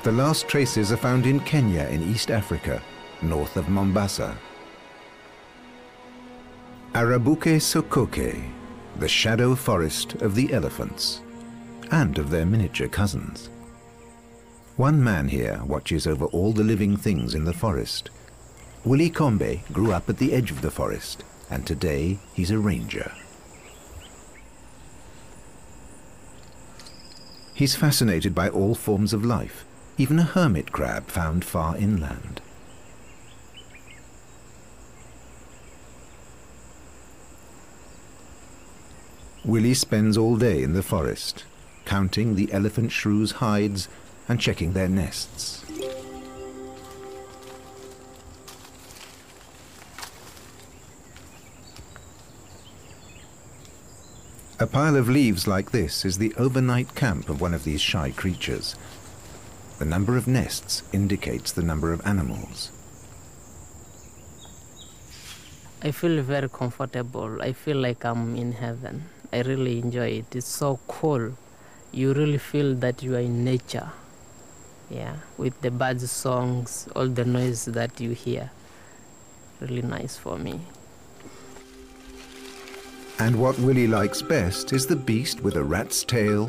The last traces are found in Kenya in East Africa, north of Mombasa. Arabuko Sokoke, the shadow forest of the elephants and of their miniature cousins. One man here watches over all the living things in the forest. Willie Kombe grew up at the edge of the forest, and today he's a ranger. He's fascinated by all forms of life, even a hermit crab found far inland. Willie spends all day in the forest, counting the elephant shrews' hides and checking their nests. A pile of leaves like this is the overnight camp of one of these shy creatures. The number of nests indicates the number of animals. I feel very comfortable. I feel like I'm in heaven. I really enjoy it. It's so cool. You really feel that you are in nature. Yeah, with the birds' songs, all the noise that you hear. Really nice for me. And what Willie likes best is the beast with a rat's tail,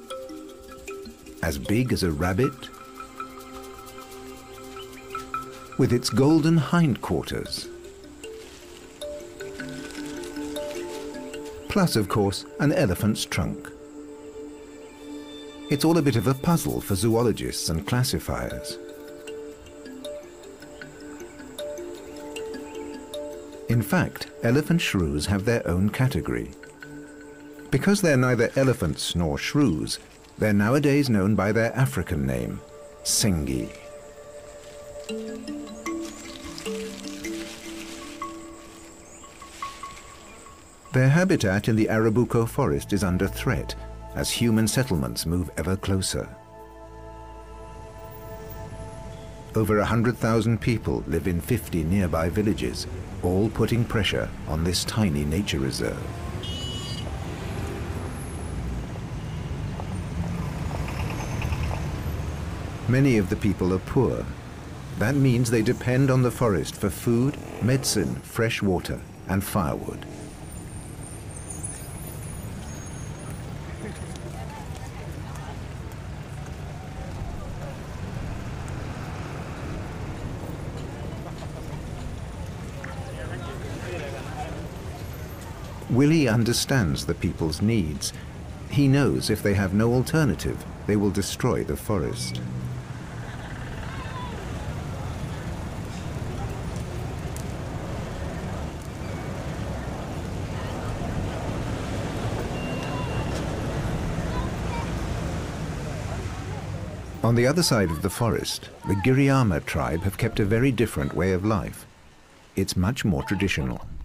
as big as a rabbit, with its golden hindquarters. Plus, of course, an elephant's trunk. It's all a bit of a puzzle for zoologists and classifiers. In fact, elephant shrews have their own category. Because they're neither elephants nor shrews, they're nowadays known by their African name, Sengi. Their habitat in the Arabuko forest is under threat as human settlements move ever closer. Over 100,000 people live in 50 nearby villages, all putting pressure on this tiny nature reserve. Many of the people are poor. That means they depend on the forest for food, medicine, fresh water, and firewood. Willie understands the people's needs. He knows if they have no alternative, they will destroy the forest. On the other side of the forest, the Giriama tribe have kept a very different way of life. It's much more traditional.